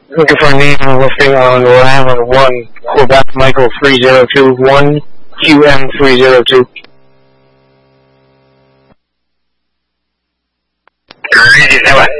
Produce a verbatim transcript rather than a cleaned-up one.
Looking for a name listing on Lama one, Quebec Michael three zero two one, Q M three zero two. Ready,